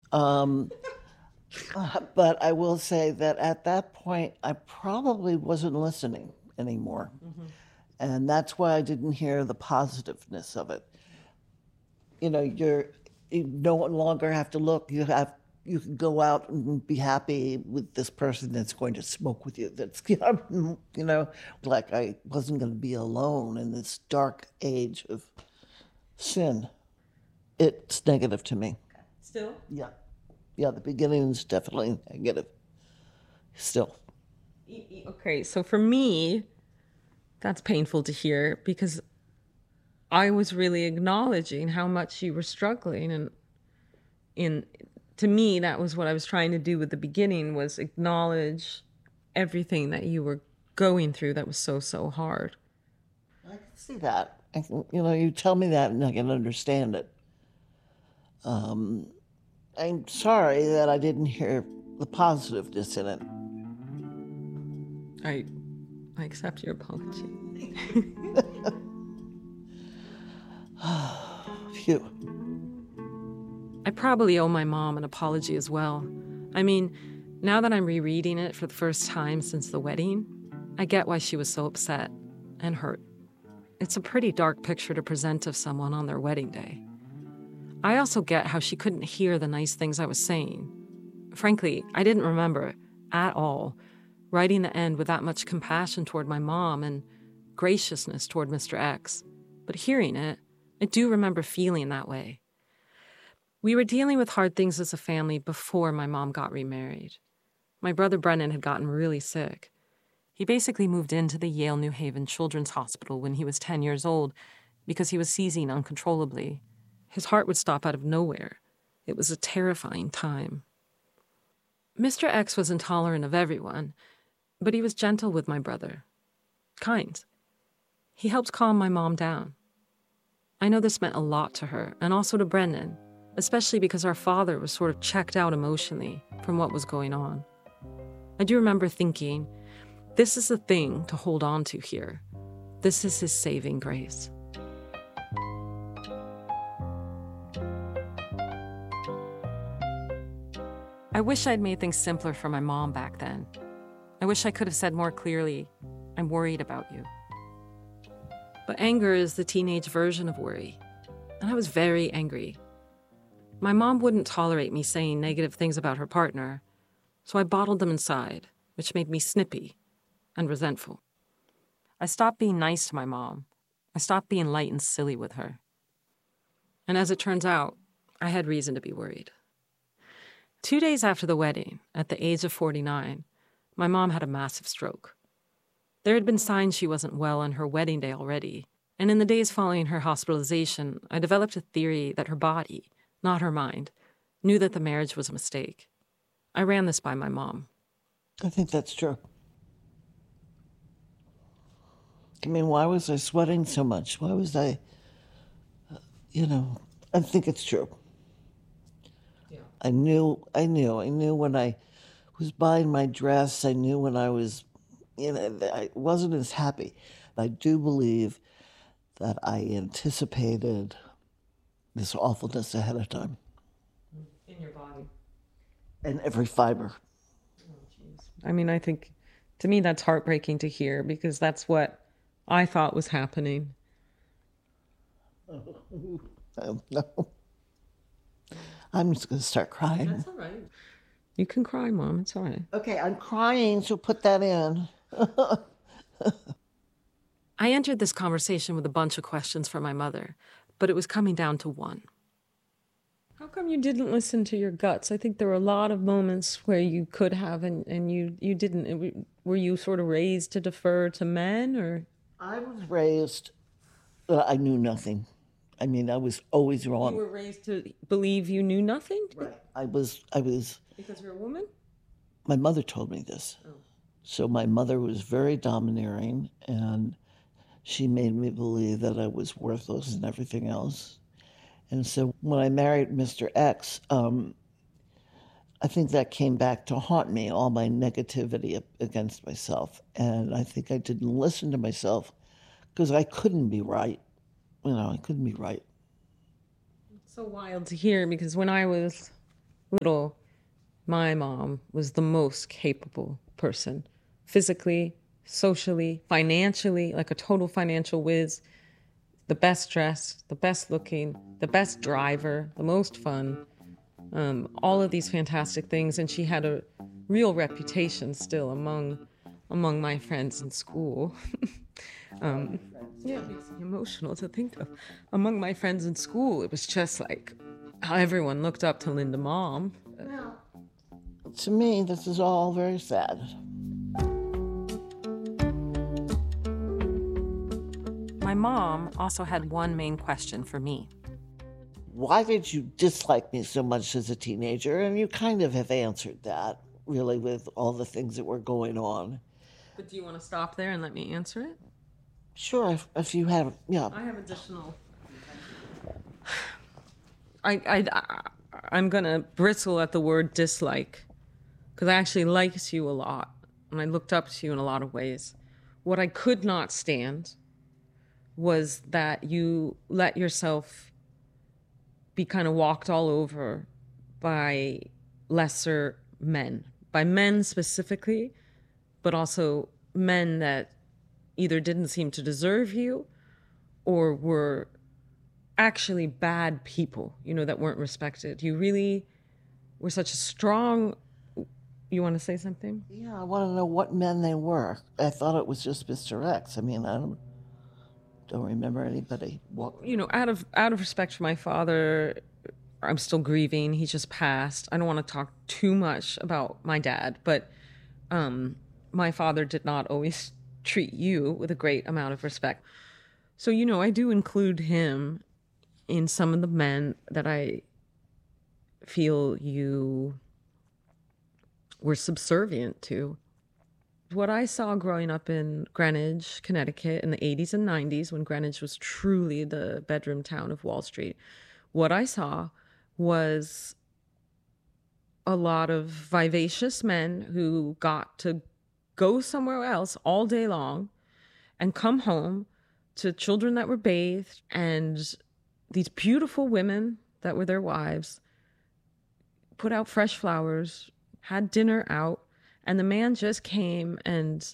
Um, but I will say that at that point, I probably wasn't listening anymore. And that's why I didn't hear the positiveness of it. You no longer have to look. You can go out and be happy with this person that's going to smoke with you. That's like I wasn't going to be alone in this dark age of sin. It's negative to me. Still? Yeah, yeah. The beginning is definitely negative. Still, Okay, so for me, that's painful to hear because I was really acknowledging how much you were struggling, and in to me that was what I was trying to do with the beginning, was acknowledge everything that you were going through that was so hard. I can see that. You tell me that, and I can understand it. I'm sorry that I didn't hear the positiveness in it. I accept your apology. Phew. I probably owe my mom an apology as well. I mean, now that I'm rereading it for the first time since the wedding, I get why she was so upset and hurt. It's a pretty dark picture to present of someone on their wedding day. I also get how she couldn't hear the nice things I was saying. Frankly, I didn't remember at all writing the end with that much compassion toward my mom and graciousness toward Mr. X. But hearing it, I do remember feeling that way. We were dealing with hard things as a family before my mom got remarried. My brother Brennan had gotten really sick. He basically moved into the Yale New Haven Children's Hospital when he was 10 years old because he was seizing uncontrollably. His heart would stop out of nowhere. It was a terrifying time. Mr. X was intolerant of everyone, but he was gentle with my brother. Kind. He helped calm my mom down. I know this meant a lot to her, and also to Brendan, especially because our father was sort of checked out emotionally from what was going on. I do remember thinking, this is the thing to hold on to here. This is his saving grace. I wish I'd made things simpler for my mom back then. I wish I could have said more clearly, I'm worried about you. But anger is the teenage version of worry, and I was very angry. My mom wouldn't tolerate me saying negative things about her partner, so I bottled them inside, which made me snippy and resentful. I stopped being nice to my mom. I stopped being light and silly with her. And as it turns out, I had reason to be worried. 2 days after the wedding, at the age of 49, my mom had a massive stroke. There had been signs she wasn't well on her wedding day already, and in the days following her hospitalization, I developed a theory that her body, not her mind, knew that the marriage was a mistake. I ran this by my mom. I think that's true. I mean, why was I sweating so much? Why was I think it's true. Yeah. I knew when I was buying my dress, I knew when I was, I wasn't as happy. I do believe that I anticipated this awfulness ahead of time. In your body. And every fiber. I mean, I think, to me, that's heartbreaking to hear because that's what I thought was happening. No. I'm just going to start crying. That's all right. You can cry, Mom. It's all right. Okay, I'm crying, so put that in. I entered this conversation with a bunch of questions for my mother, but it was coming down to one. How come you didn't listen to your guts? I think there were a lot of moments where you could have, and you didn't. Were you sort of raised to defer to men, or? I was raised, I knew nothing. I mean, I was always wrong. You were raised to believe you knew nothing? Right. I was. Because you're a woman? My mother told me this. Oh. So my mother was very domineering, and she made me believe that I was worthless and everything else. And so when I married Mr. X, I think that came back to haunt me, all my negativity against myself. And I think I didn't listen to myself because I couldn't be right. I couldn't be right. It's so wild to hear because when I was Little, my mom was the most capable person, physically, socially, financially, like a total financial whiz, the best dressed, the best looking, the best driver, the most fun, all of these fantastic things. And she had a real reputation still among my friends in school. Yeah, it makes me emotional to think of. Among my friends in school, it was just like how everyone looked up to Linda Mom. To me, this is all very sad. My mom also had one main question for me. Why did you dislike me so much as a teenager? And you kind of have answered that, really, with all the things that were going on. But do you want to stop there and let me answer it? Sure, if you have, yeah. I have additional. I'm gonna bristle at the word dislike, because I actually liked you a lot, and I looked up to you in a lot of ways. What I could not stand was that you let yourself be kind of walked all over by lesser men, by men specifically, but also men that either didn't seem to deserve you or were actually bad people, that weren't respected. You really were such a strong. You want to say something? Yeah, I want to know what men they were. I thought it was just Mr. X. I mean, I don't remember anybody. Out of respect for my father, I'm still grieving. He just passed. I don't want to talk too much about my dad, but my father did not always treat you with a great amount of respect. So, I do include him in some of the men that I feel you were subservient to. What I saw growing up in Greenwich, Connecticut in the 80s and 90s, when Greenwich was truly the bedroom town of Wall Street, what I saw was a lot of vivacious men who got to go somewhere else all day long and come home to children that were bathed and these beautiful women that were their wives, put out fresh flowers, had dinner out, and the man just came and,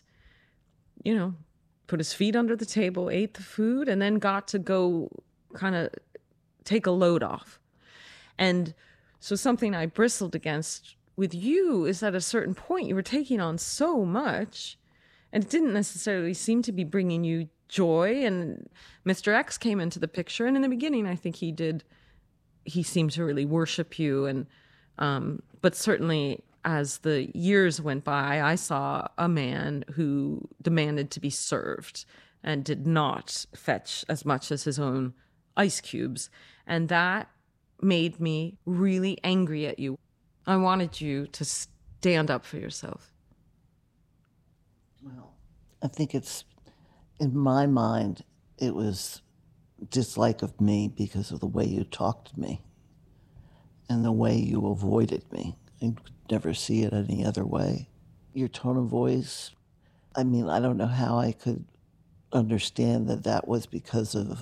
put his feet under the table, ate the food, and then got to go kind of take a load off. And so something I bristled against with you is that at a certain point you were taking on so much, and it didn't necessarily seem to be bringing you joy. And Mr. X came into the picture, and in the beginning I think he seemed to really worship you. And but certainly as the years went by, I saw a man who demanded to be served and did not fetch as much as his own ice cubes. And that made me really angry at you. I wanted you to stand up for yourself. Well, I think in my mind, it was dislike of me because of the way you talked to me and the way you avoided me. I could never see it any other way. Your tone of voice, I mean, I don't know how I could understand that was because of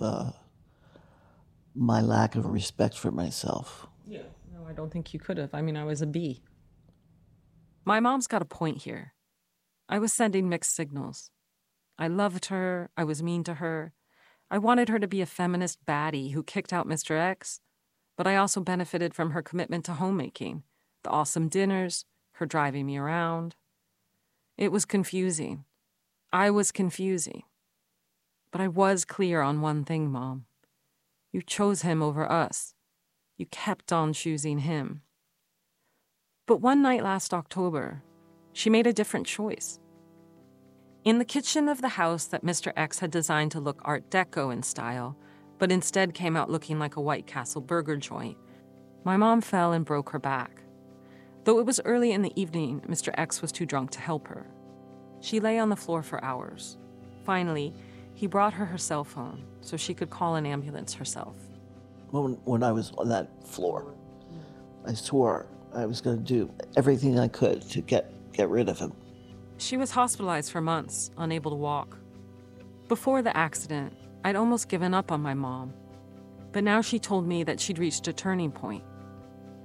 my lack of respect for myself. Yeah, no, I don't think you could have. I mean, I was a B. My mom's got a point here. I was sending mixed signals. I loved her. I was mean to her. I wanted her to be a feminist baddie who kicked out Mr. X, but I also benefited from her commitment to homemaking, the awesome dinners, her driving me around. It was confusing. I was confusing. But I was clear on one thing, Mom. You chose him over us. You kept on choosing him. But one night last October, she made a different choice. In the kitchen of the house that Mr. X had designed to look Art Deco in style, but instead came out looking like a White Castle burger joint, my mom fell and broke her back. Though it was early in the evening, Mr. X was too drunk to help her. She lay on the floor for hours. Finally, he brought her cell phone so she could call an ambulance herself. When I was on that floor, I swore I was going to do everything I could to get rid of him. She was hospitalized for months, unable to walk. Before the accident, I'd almost given up on my mom. But now she told me that she'd reached a turning point.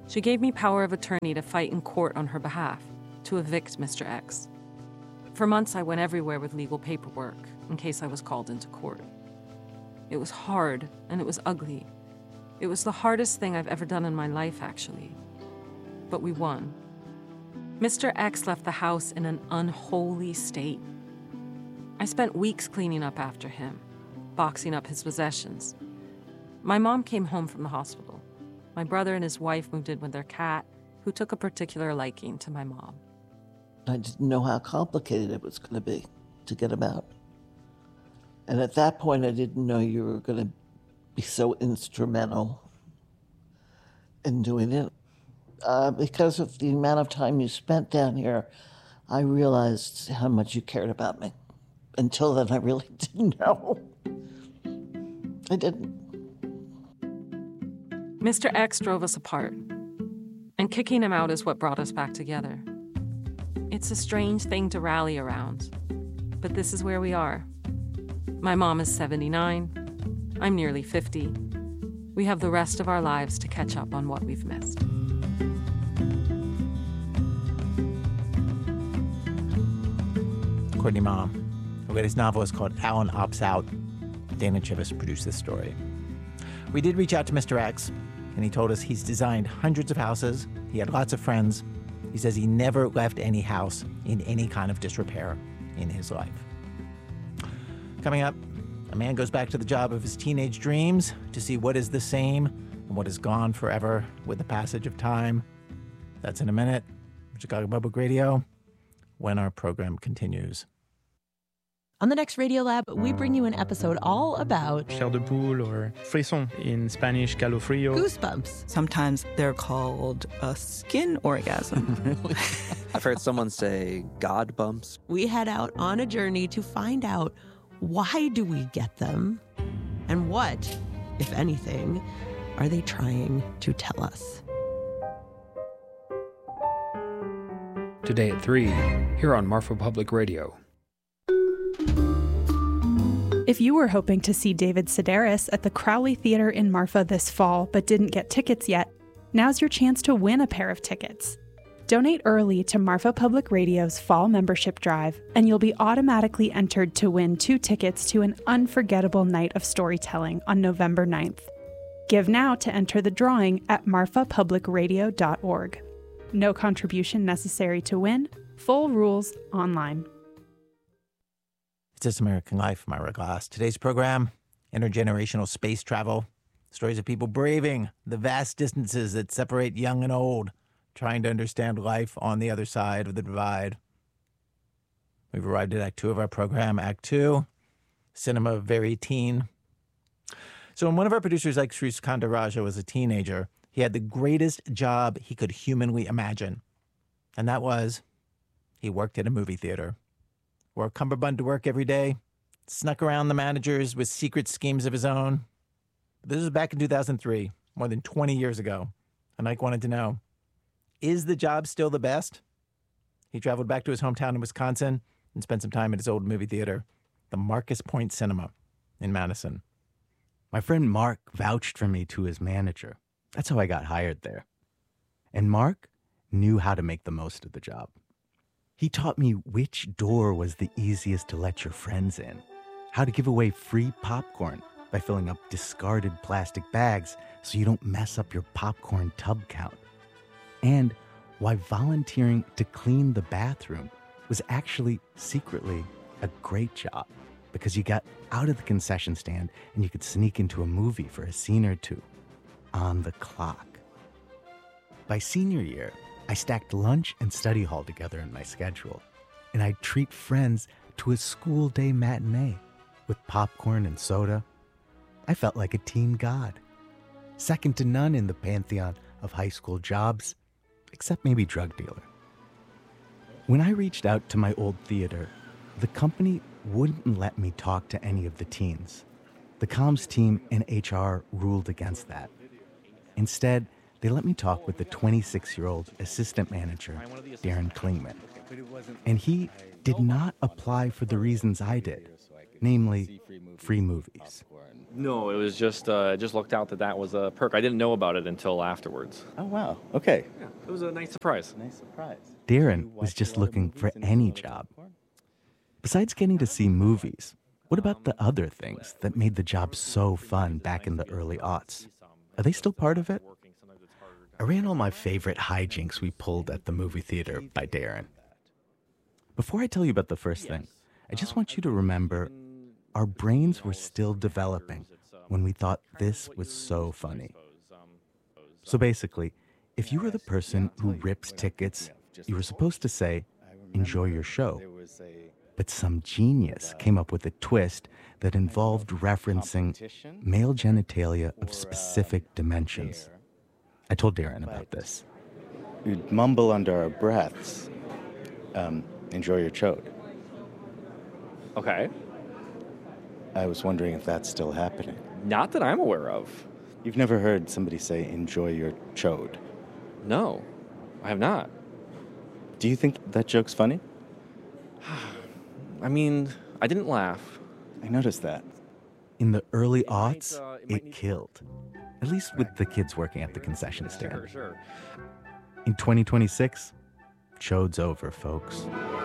She gave me power of attorney to fight in court on her behalf, to evict Mr. X. For months, I went everywhere with legal paperwork in case I was called into court. It was hard, and it was ugly. It was the hardest thing I've ever done in my life, actually. But we won. Mr. X left the house in an unholy state. I spent weeks cleaning up after him, boxing up his possessions. My mom came home from the hospital. My brother and his wife moved in with their cat, who took a particular liking to my mom. I didn't know how complicated it was going to be to get him out. And at that point, I didn't know you were going to be so instrumental in doing it. Because of the amount of time you spent down here, I realized how much you cared about me. Until then, I really didn't know. I didn't. Mr. X drove us apart, and kicking him out is what brought us back together. It's a strange thing to rally around, but this is where we are. My mom is 79. I'm nearly 50. We have the rest of our lives to catch up on what we've missed. Courtney Mom. Her latest novel is called Alan Opts Out. Dana Chivvis produced this story. We did reach out to Mr. X, and he told us he's designed hundreds of houses. He had lots of friends. He says he never left any house in any kind of disrepair in his life. Coming up, a man goes back to the job of his teenage dreams to see what is the same and what is gone forever with the passage of time. That's in a minute. Chicago Public Radio, when our program continues. On the next Radiolab, we bring you an episode all about chair de poule, or frisson, in Spanish calofrío. goosebumps. Sometimes they're called a skin orgasm. I've heard someone say God bumps. We head out on a journey to find out, why do we get them? And what, if anything, are they trying to tell us? Today at 3, here on Marfa Public Radio. If you were hoping to see David Sedaris at the Crowley Theater in Marfa this fall but didn't get tickets yet, now's your chance to win a pair of tickets. Donate early to Marfa Public Radio's Fall Membership Drive, and you'll be automatically entered to win 2 tickets to an unforgettable night of storytelling on November 9th. Give now to enter the drawing at marfapublicradio.org. No contribution necessary to win. Full rules online. It's This American Life, I'm Ira Glass. Today's program, intergenerational space travel. Stories of people braving the vast distances that separate young and old, trying to understand life on the other side of the divide. We've arrived at Act 2 of our program. Act 2, cinema very teen. So when one of our producers, like Srish Kandaraja, was a teenager, he had the greatest job he could humanly imagine. And that was, he worked at a movie theater. Wore a cummerbund to work every day, snuck around the managers with secret schemes of his own. But this was back in 2003, more than 20 years ago. And Ike wanted to know, is the job still the best? He traveled back to his hometown in Wisconsin and spent some time at his old movie theater, the Marcus Point Cinema in Madison. My friend Mark vouched for me to his manager. That's how I got hired there. And Mark knew how to make the most of the job. He taught me which door was the easiest to let your friends in, how to give away free popcorn by filling up discarded plastic bags so you don't mess up your popcorn tub count, and why volunteering to clean the bathroom was actually secretly a great job because you got out of the concession stand and you could sneak into a movie for a scene or two on the clock. By senior year, I stacked lunch and study hall together in my schedule, and I'd treat friends to a school day matinee with popcorn and soda. I felt like a teen god, second to none in the pantheon of high school jobs, except maybe drug dealer. When I reached out to my old theater, the company wouldn't let me talk to any of the teens. The comms team and HR ruled against that. Instead, they let me talk with the 26-year-old assistant manager, Darren Klingman. And he did not apply for the reasons I did. namely free movies. No, it was just looked out that was a perk. I didn't know about it until afterwards. Oh, wow. Okay. Yeah, it was a nice surprise. Darren was just looking for any job. Besides getting to see movies, what about the other things that made the job so fun back in the early aughts? Are they still part of it? I ran all my favorite hijinks we pulled at the movie theater by Darren. Before I tell you about the first thing, I just want you to remember our brains were still developing when we thought this was so funny. So basically, if you were the person who rips tickets, you were supposed to say, "Enjoy your show." But some genius came up with a twist that involved referencing male genitalia of specific dimensions. I told Darren about this. We'd mumble under our breaths, "Enjoy your chode." Okay. I was wondering if that's still happening. Not that I'm aware of. You've never heard somebody say, "Enjoy your chode"? No, I have not. Do you think that joke's funny? I mean, I didn't laugh. I noticed that. In the early aughts, it killed. At least with the kids working at the concession stand. Sure. In 2026, chode's over, folks.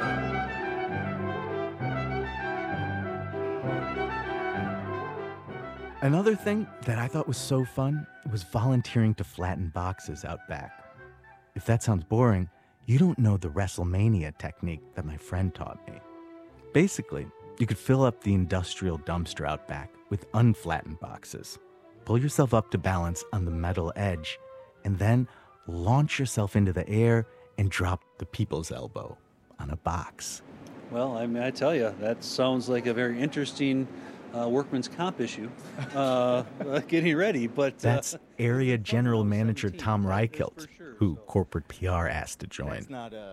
Another thing that I thought was so fun was volunteering to flatten boxes out back. If that sounds boring, you don't know the WrestleMania technique that my friend taught me. Basically, you could fill up the industrial dumpster out back with unflattened boxes, pull yourself up to balance on the metal edge, and then launch yourself into the air and drop the people's elbow on a box. Well, I mean, I tell you, that sounds like a very interesting workman's comp issue. Getting ready, but... That's Area General Manager Tom Reichelt, who corporate PR asked to join.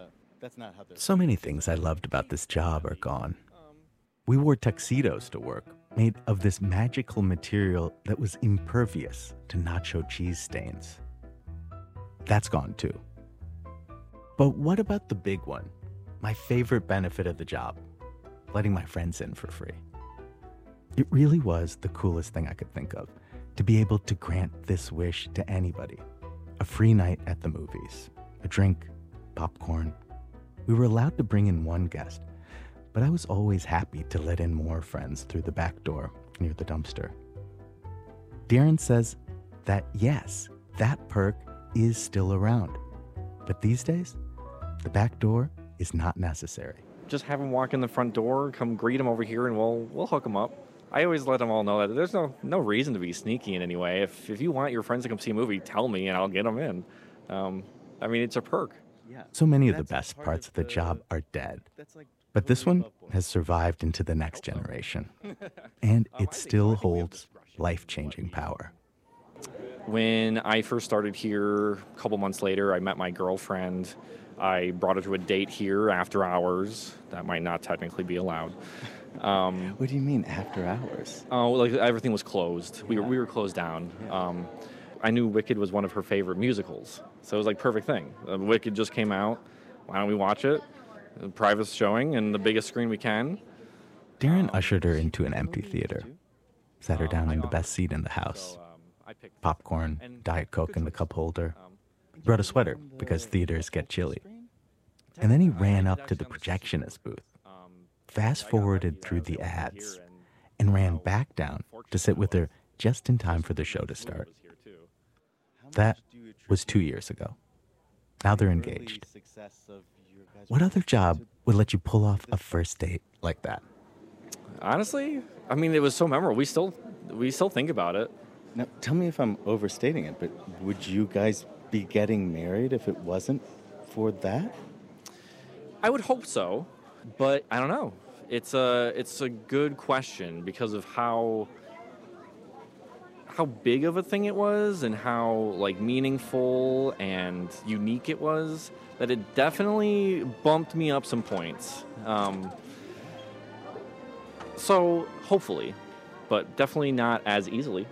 So many things I loved about this job are gone. We wore tuxedos to work, made of this magical material that was impervious to nacho cheese stains. That's gone too. But what about the big one? My favorite benefit of the job, letting my friends in for free. It really was the coolest thing I could think of, to be able to grant this wish to anybody. A free night at the movies, a drink, popcorn. We were allowed to bring in one guest, but I was always happy to let in more friends through the back door near the dumpster. Darren says that yes, that perk is still around. But these days, the back door is not necessary. Just have them walk in the front door, come greet them over here, and we'll hook them up. I always let them all know that there's no reason to be sneaky in any way. If you want your friends to come see a movie, tell me and I'll get them in. I mean, it's a perk. So many of the best parts of the job are dead. But this one has survived into the next generation. And it still holds life-changing power. When I first started here, a couple months later, I met my girlfriend. I brought her to a date here after hours. That might not technically be allowed. What do you mean after hours? Oh, like everything was closed. We were closed down. I knew Wicked was one of her favorite musicals, so it was like perfect thing. Wicked just came out. Why don't we watch it? The private showing and the biggest screen we can. Darren ushered her into an empty theater, sat her down in the best seat in the house. Popcorn, Diet Coke in the cup holder. He brought a sweater because theaters get chilly. And then he ran up to the projectionist booth, fast-forwarded through the ads, and ran back down to sit with her just in time for the show to start. That was 2 years ago. Now they're engaged. What other job would let you pull off a first date like that? Honestly, I mean, it was so memorable. We still think about it. Now, tell me if I'm overstating it, but would you guys be getting married if it wasn't for that? I would hope so, but I don't know. It's a good question because of how big of a thing it was and how like meaningful and unique it was, that it definitely bumped me up some points. So hopefully, but definitely not as easily.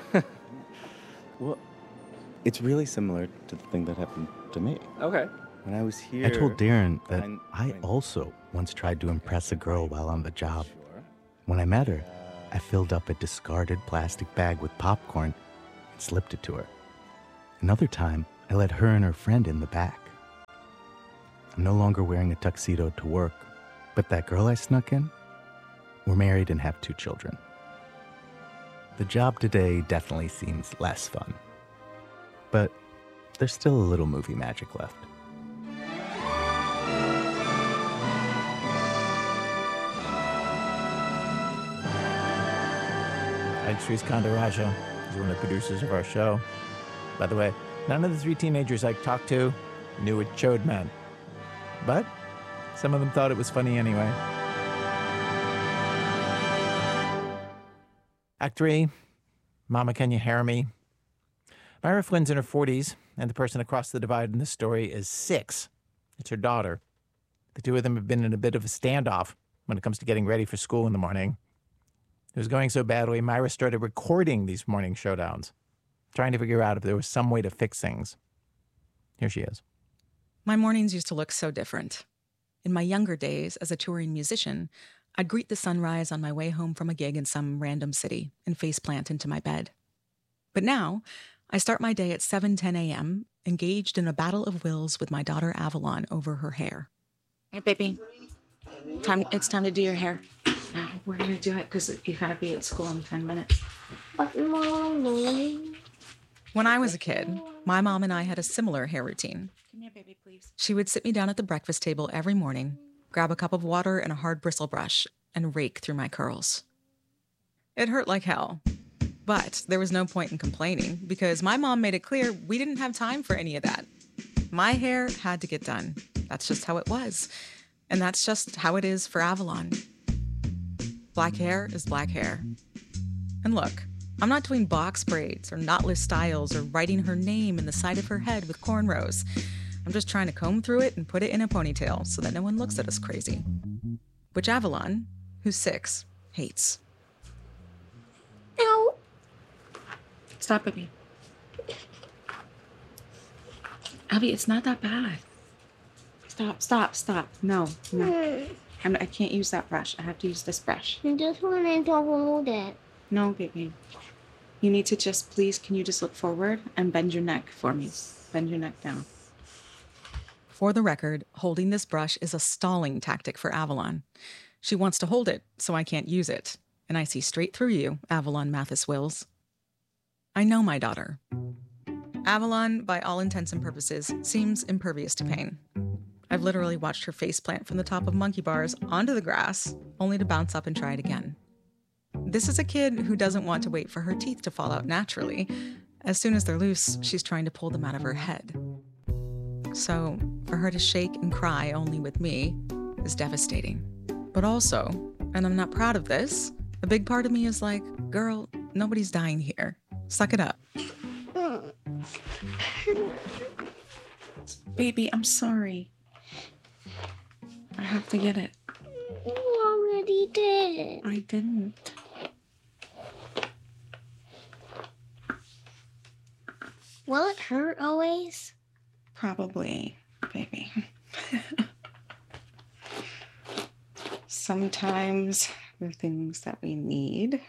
Well, it's really similar to the thing that happened to me. Okay. When I was here... I told Darren that I also once tried to impress a girl while on the job. When I met her, I filled up a discarded plastic bag with popcorn and slipped it to her. Another time, I let her and her friend in the back. I'm no longer wearing a tuxedo to work, but that girl I snuck in, we're married and have 2 children. The job today definitely seems less fun, but there's still a little movie magic left. Sri Skandaraja is one of the producers of our show. By the way, none of the 3 teenagers I talked to knew what chode meant. But some of them thought it was funny anyway. Act 3, Mama, Can You Hear Me? Myra Flynn's in her 40s, and the person across the divide in this story is 6. It's her daughter. The 2 of them have been in a bit of a standoff when it comes to getting ready for school in the morning. It was going so badly, Myra started recording these morning showdowns, trying to figure out if there was some way to fix things. Here she is. My mornings used to look so different. In my younger days, as a touring musician, I'd greet the sunrise on my way home from a gig in some random city and faceplant into my bed. But now, I start my day at 7:10 a.m., engaged in a battle of wills with my daughter Avalon over her hair. Hey, baby. It's time to do your hair. We're going to do it because you got to be at school in 10 minutes. When I was a kid, my mom and I had a similar hair routine. Come here, baby, please. She would sit me down at the breakfast table every morning, grab a cup of water and a hard bristle brush, and rake through my curls. It hurt like hell. But there was no point in complaining because my mom made it clear we didn't have time for any of that. My hair had to get done. That's just how it was. And that's just how it is for Avalon. Black hair is black hair. And look, I'm not doing box braids or knotless styles or writing her name in the side of her head with cornrows. I'm just trying to comb through it and put it in a ponytail so that no one looks at us crazy. Which Avalon, who's 6, hates. No. Stop, baby. Abby, it's not that bad. Stop. No. I can't use that brush. I have to use this brush. I just want to remove it. No, baby. You need to please, can you just look forward and bend your neck for me? Bend your neck down. For the record, holding this brush is a stalling tactic for Avalon. She wants to hold it, so I can't use it. And I see straight through you, Avalon Mathis Wills. I know my daughter. Avalon, by all intents and purposes, seems impervious to pain. I've literally watched her faceplant from the top of monkey bars onto the grass, only to bounce up and try it again. This is a kid who doesn't want to wait for her teeth to fall out naturally. As soon as they're loose, she's trying to pull them out of her head. So, for her to shake and cry only with me is devastating. But also, and I'm not proud of this, a big part of me is like, girl, nobody's dying here. Suck it up. Baby, I'm sorry. I have to get it. You already did. I didn't. Will it hurt always? Probably, baby. Sometimes the things that we need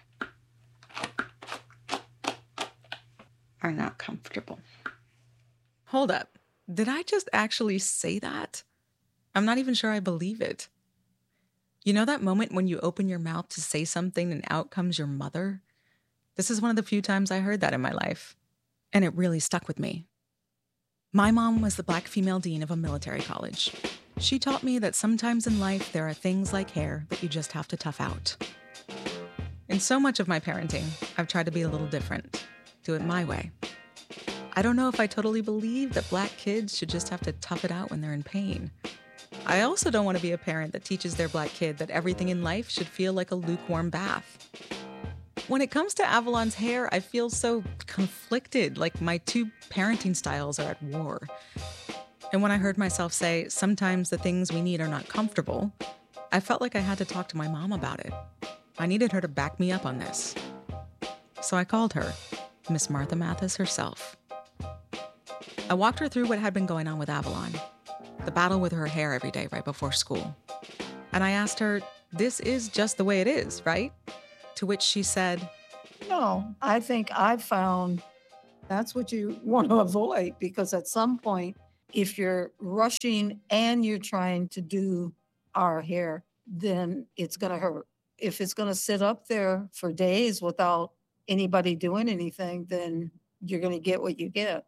are not comfortable. Hold up. Did I just actually say that? I'm not even sure I believe it. You know that moment when you open your mouth to say something and out comes your mother? This is one of the few times I heard that in my life. And it really stuck with me. My mom was the Black female dean of a military college. She taught me that sometimes in life there are things like hair that you just have to tough out. In so much of my parenting, I've tried to be a little different, do it my way. I don't know if I totally believe that Black kids should just have to tough it out when they're in pain. I also don't want to be a parent that teaches their Black kid that everything in life should feel like a lukewarm bath. When it comes to Avalon's hair, I feel so conflicted, like my 2 parenting styles are at war. And when I heard myself say, sometimes the things we need are not comfortable, I felt like I had to talk to my mom about it. I needed her to back me up on this. So I called her, Miss Martha Mathis herself. I walked her through what had been going on with Avalon, the battle with her hair every day right before school. And I asked her, this is just the way it is, right? To which she said, No, I think I've found that's what you want to avoid, because at some point, if you're rushing and you're trying to do our hair, then it's going to hurt. If it's going to sit up there for days without anybody doing anything, then you're going to get what you get.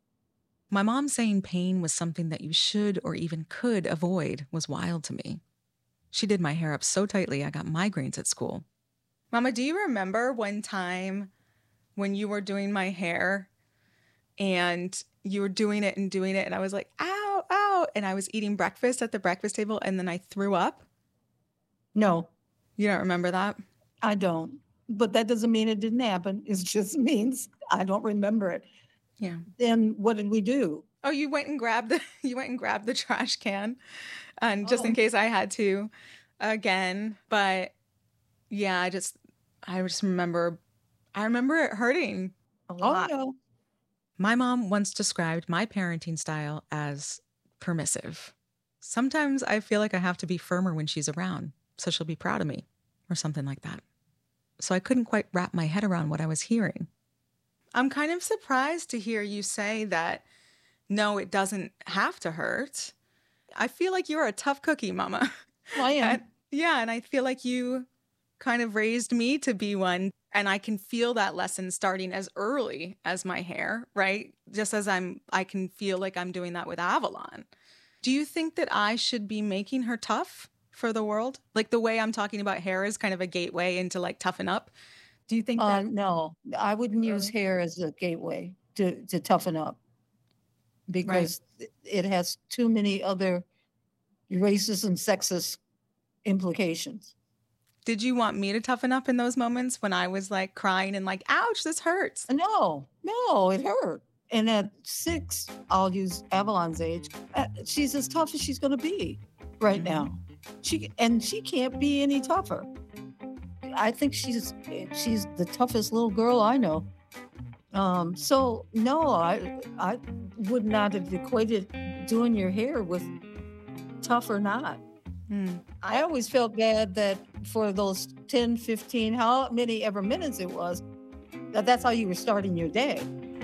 my mom saying pain was something that you should or even could avoid was wild to me. She did my hair up so tightly I got migraines at school. Mama, do you remember one time when you were doing my hair and you were doing it and I was like, ow, ow, and I was eating breakfast at the breakfast table and then I threw up? No. You don't remember that? I don't. But that doesn't mean it didn't happen. It just means I don't remember it. Yeah. Then what did we do? Oh, you went and grabbed the trash can, and just in case I had to again. But yeah, I just remember it hurting a lot. No. My mom once described my parenting style as permissive. Sometimes I feel like I have to be firmer when she's around, so she'll be proud of me, or something like that. So I couldn't quite wrap my head around what I was hearing. I'm kind of surprised to hear you say that, no, it doesn't have to hurt. I feel like you're a tough cookie, Mama. Well, I am. And I feel like you kind of raised me to be one. And I can feel that lesson starting as early as my hair, right? Just as I can feel like I'm doing that with Avalon. Do you think that I should be making her tough for the world? Like the way I'm talking about hair is kind of a gateway into like toughen up. Do you think that? No, I wouldn't use hair as a gateway to toughen up, because it has too many other racist and sexist implications. Did you want me to toughen up in those moments when I was like crying and like, ouch, this hurts? No, it hurt. And at 6, I'll use Avalon's age. She's as tough as she's going to be right now. She can't be any tougher. I think she's the toughest little girl I know. So no, I would not have equated doing your hair with tough or not. I always felt bad that for those 10, 15, how many ever minutes it was, that's how you were starting your day.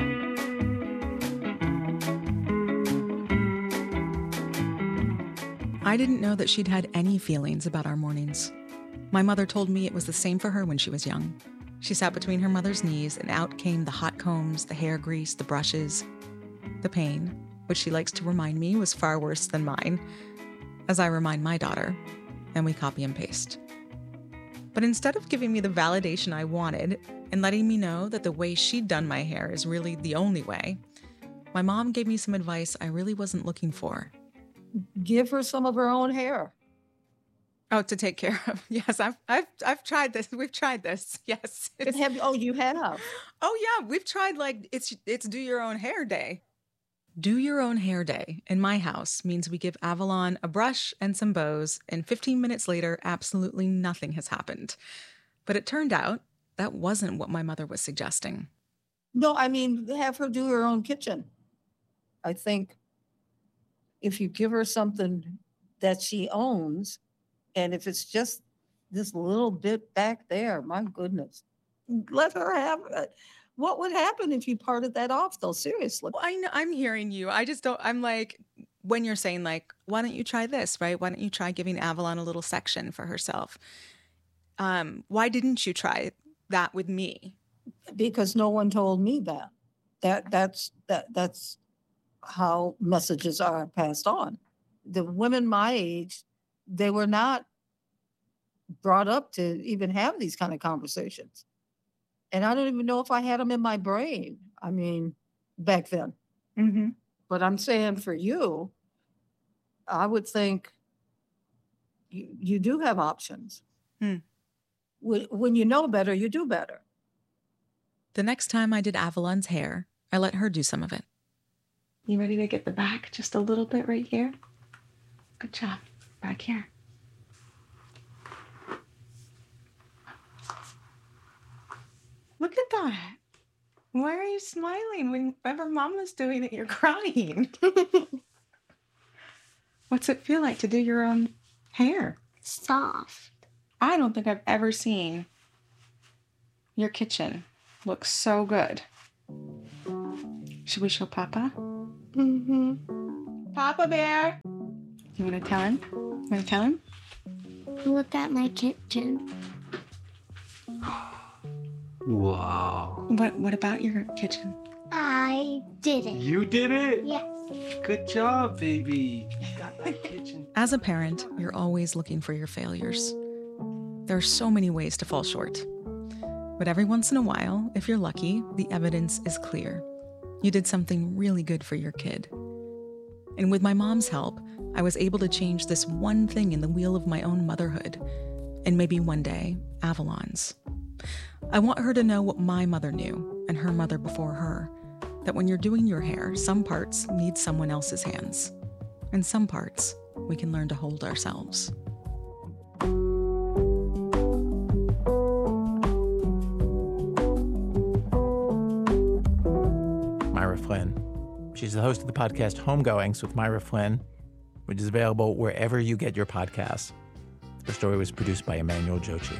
I didn't know that she'd had any feelings about our mornings. My mother told me it was the same for her when she was young. She sat between her mother's knees and out came the hot combs, the hair grease, the brushes. The pain, which she likes to remind me was far worse than mine, as I remind my daughter, and we copy and paste. But instead of giving me the validation I wanted and letting me know that the way she'd done my hair is really the only way, my mom gave me some advice I really wasn't looking for. Give her some of her own hair. Oh, to take care of. Yes, I've tried this. We've tried this. Yes. You have? Oh yeah, we've tried like it's do your own hair day. Do your own hair day in my house means we give Avalon a brush and some bows, and 15 minutes later, absolutely nothing has happened. But it turned out that wasn't what my mother was suggesting. No, I mean, have her do her own kitchen. I think if you give her something that she owns, and if it's just this little bit back there, my goodness, let her have it. What would happen if you parted that off, though? Seriously. Well, I know, I'm hearing you. I just don't, I'm like, when you're saying like, why don't you try this, right? Why don't you try giving Avalon a little section for herself? Why didn't you try that with me? Because no one told me that. That's how messages are passed on. The women my age, they were not brought up to even have these kind of conversations. And I don't even know if I had them in my brain. I mean, back then. Mm-hmm. But I'm saying for you, I would think you do have options. When you know better, you do better. The next time I did Avalon's hair, I let her do some of it. You ready to get the back just a little bit right here? Good job. Back here. Look at that. Why are you smiling? Whenever Mama's doing it, you're crying. What's it feel like to do your own hair? Soft. I don't think I've ever seen your kitchen look so good. Should we show Papa? Mm-hmm. Papa Bear! You want to tell him? You want to tell him? Look at my kitchen. Wow. What about your kitchen? I did it. You did it? Yes. Good job, baby. You got my kitchen. As a parent, you're always looking for your failures. There are so many ways to fall short. But every once in a while, if you're lucky, the evidence is clear. You did something really good for your kid. And with my mom's help, I was able to change this one thing in the wheel of my own motherhood, and maybe one day, Avalon's. I want her to know what my mother knew, and her mother before her, that when you're doing your hair, some parts need someone else's hands, and some parts we can learn to hold ourselves. Myra Flynn. She's the host of the podcast Homegoings with Myra Flynn, which is available wherever you get your podcasts. The story was produced by Emmanuel Jochi.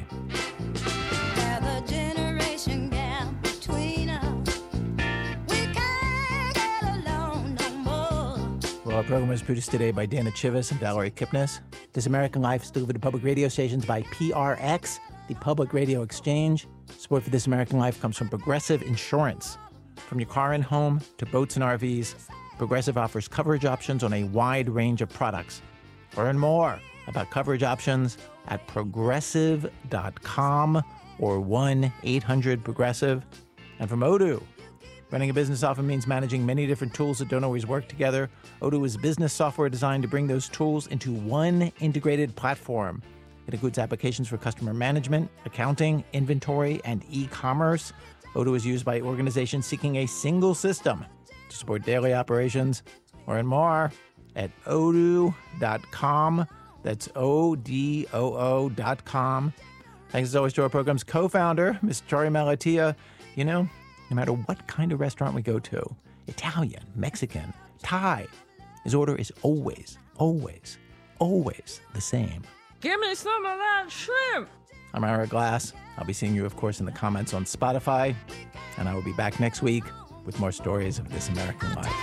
Well, our program was produced today by Dana Chivas and Valerie Kipnis. This American Life is delivered to public radio stations by PRX, the Public Radio Exchange. Support for This American Life comes from Progressive Insurance. From your car and home to boats and RVs, Progressive offers coverage options on a wide range of products. Learn more about coverage options at progressive.com or 1-800-PROGRESSIVE. And from Odoo. Running a business often means managing many different tools that don't always work together. Odoo is business software designed to bring those tools into one integrated platform. It includes applications for customer management, accounting, inventory, and e-commerce. Odoo is used by organizations seeking a single system to support daily operations. Learn more at odoo.com. That's ODOO.com. Thanks as always to our program's co-founder, Ms. Tori Malatia. You know, no matter what kind of restaurant we go to, Italian, Mexican, Thai, his order is always, always, always the same. Give me some of that shrimp. I'm Ira Glass. I'll be seeing you, of course, in the comments on Spotify. And I will be back next week with more stories of This American Life.